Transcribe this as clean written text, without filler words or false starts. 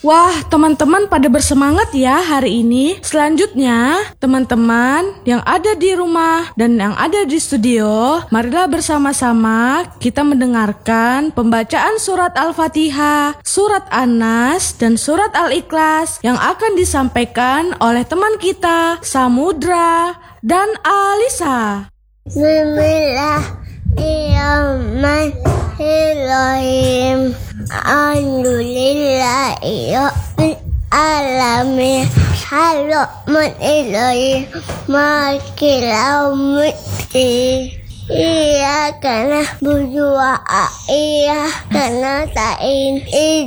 Wah, teman-teman pada bersemangat ya hari ini. Selanjutnya, teman-teman yang ada di rumah dan yang ada di studio, marilah bersama-sama kita mendengarkan pembacaan surat Al-Fatihah, surat An-Nas, dan surat Al-Ikhlas yang akan disampaikan oleh teman kita, Samudra dan Alisa. Bismillahirrahmanirrahim. Alhamdulillahi rabbil alamin. Ar-Rahmanir-Rahim. Maliki yaumiddin. Iyyaka na'budu wa iyyaka nasta'in.